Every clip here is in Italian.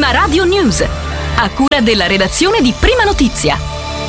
Prima Radio News, a cura della redazione di Prima Notizia.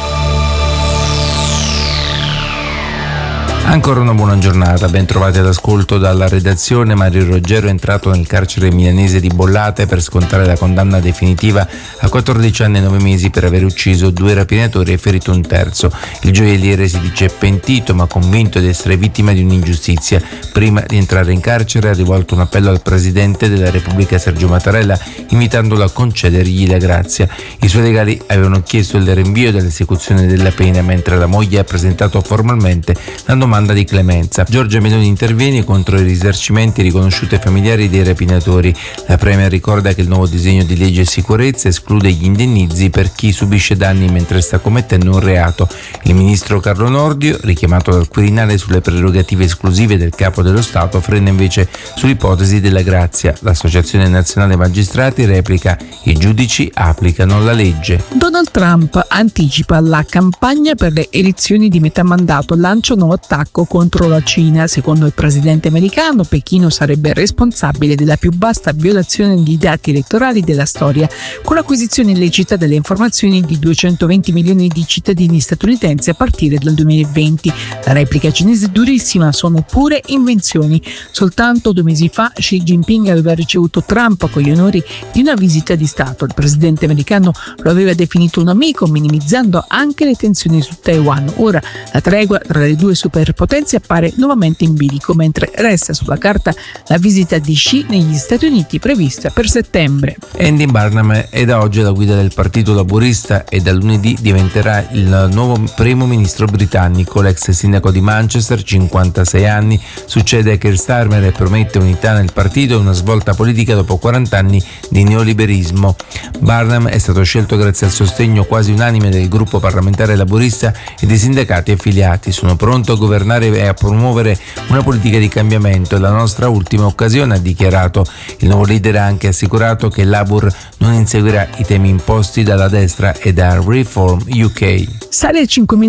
Ancora una buona giornata, ben trovati all'ascolto dalla redazione. Mario Roggero è entrato nel carcere milanese di Bollate per scontare la condanna definitiva a 14 anni e 9 mesi per aver ucciso 2 rapinatori e ferito un terzo. Il gioielliere si dice pentito ma convinto di essere vittima di un'ingiustizia. Prima di entrare in carcere ha rivolto un appello al Presidente della Repubblica Sergio Mattarella invitandolo a concedergli la grazia. I suoi legali avevano chiesto il rinvio dell'esecuzione della pena, mentre la moglie ha presentato formalmente la domanda di clemenza. Giorgia Meloni interviene contro i risarcimenti riconosciuti ai familiari dei rapinatori. La Premier ricorda che il nuovo disegno di legge sicurezza esclude gli indennizzi per chi subisce danni mentre sta commettendo un reato. Il ministro Carlo Nordio, richiamato dal Quirinale sulle prerogative esclusive del capo dello Stato, frena invece sull'ipotesi della grazia. L'Associazione Nazionale Magistrati replica: i giudici applicano la legge. Donald Trump anticipa la campagna per le elezioni di metà mandato, lancia un nuovo attacco contro la Cina. Secondo il presidente americano, Pechino sarebbe responsabile della più vasta violazione di dati elettorali della storia, con l'acquisizione illecita delle informazioni di 220 milioni di cittadini statunitensi a partire dal 2020. La replica cinese è durissima, sono pure invenzioni. Soltanto 2 mesi fa Xi Jinping aveva ricevuto Trump con gli onori di una visita di Stato. Il presidente americano lo aveva definito un amico, minimizzando anche le tensioni su Taiwan. Ora la tregua tra le due superpotenze appare nuovamente in bilico, mentre resta sulla carta la visita di Xi negli Stati Uniti prevista per settembre. Andy Burnham è da oggi alla guida del Partito Laburista e da lunedì diventerà il nuovo primo ministro britannico. L'ex sindaco di Manchester, 56 anni, succede a Keir Starmer e promette unità nel partito e una svolta politica dopo 40 anni di neoliberismo. Burnham è stato scelto grazie al sostegno quasi unanime del gruppo parlamentare laburista e dei sindacati affiliati. Sono pronto a governare e a promuovere una politica di cambiamento. È la nostra ultima occasione, ha dichiarato. Il nuovo leader ha anche assicurato che Labour non inseguirà i temi imposti dalla destra e da Reform UK. Sale a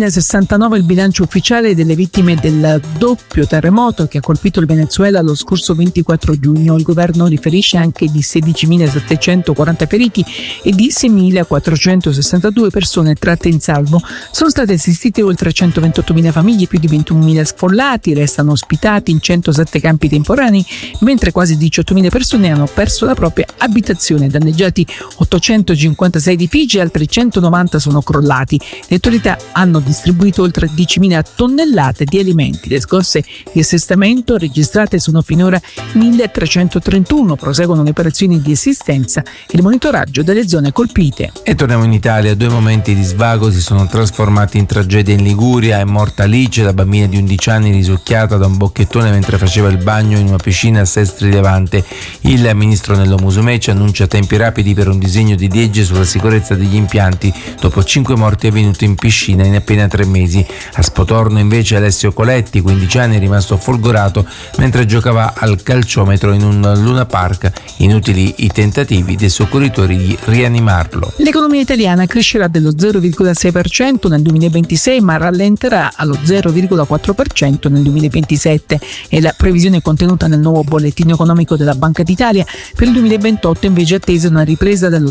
5.069 il bilancio ufficiale delle vittime del doppio terremoto che ha colpito il Venezuela lo scorso 24 giugno. Il governo riferisce anche di 16.740 feriti e di 6.462 persone tratte in salvo. Sono state assistite oltre 128.000 famiglie, più di 21.000 sfollati restano ospitati in 107 campi temporanei, mentre quasi 18.000 persone hanno perso la propria abitazione. Danneggiati 856 edifici e altri 190 sono crollati. Le autorità hanno distribuito oltre 10.000 tonnellate di alimenti. Le scosse di assestamento registrate sono finora 1.331. Proseguono le operazioni di assistenza e il monitoraggio delle zone colpite. E torniamo in Italia. 2 momenti di svago si sono trasformati in tragedia in Liguria. È morta Alice, la bambina di 11 anni risucchiata da un bocchettone mentre faceva il bagno in una piscina a Sestri Levante. Il ministro Nello Musumeci annuncia tempi rapidi per un disegno di legge sulla sicurezza degli impianti dopo 5 morti avvenuti in piscina in appena 3 mesi. A Spotorno invece Alessio Coletti, 15 anni, è rimasto folgorato mentre giocava al calciometro in un Luna Park. Inutili i tentativi dei soccorritori di rianimarlo. L'economia italiana crescerà dello 0,6% nel 2026 ma rallenterà allo 0,4% nel 2027. È la previsione contenuta nel nuovo bollettino economico della Banca d'Italia. Per il 2028 invece è attesa una ripresa dello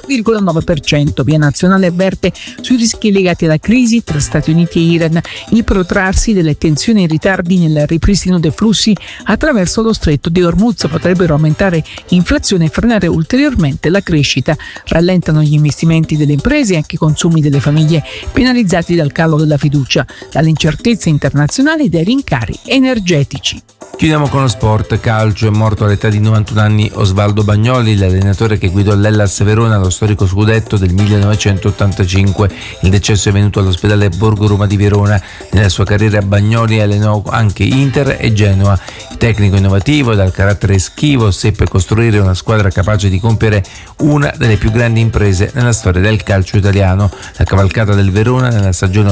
0,9%. Via Nazionale avverte sui rischi legati alla crisi tra Stati Uniti e Iran, il protrarsi delle tensioni e i ritardi nel ripristino dei flussi attraverso lo stretto di Hormuz potrebbero aumentare l'inflazione e frenare ulteriormente la crescita. Rallentano gli investimenti delle imprese e anche i consumi delle famiglie, penalizzati dal calo della fiducia, dall'incertezza internazionale e dai rincari energetici. Chiudiamo con lo sport. Calcio. È morto all'età di 91 anni Osvaldo Bagnoli, l'allenatore che guidò l'Hellas Verona allo storico scudetto del 1985. Il decesso è venuto all'ospedale Borgo Roma di Verona. Nella sua carriera Bagnoli allenò anche Inter e Genoa. Il tecnico innovativo e dal carattere schivo seppe costruire una squadra capace di compiere una delle più grandi imprese nella storia del calcio italiano. La cavalcata del Verona nella stagione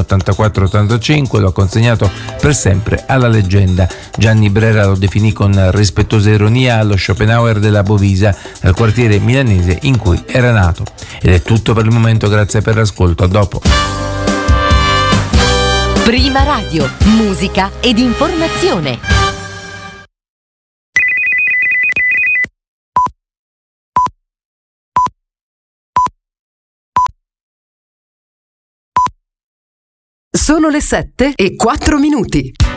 84-85 lo ha consegnato per sempre alla leggenda. Gianni Brera lo definì con rispettosa ironia lo Schopenhauer della Bovisa, dal quartiere milanese in cui era nato. Ed è tutto per il momento, grazie per l'ascolto, a dopo. Prima Radio, musica ed informazione. Sono le 7:04.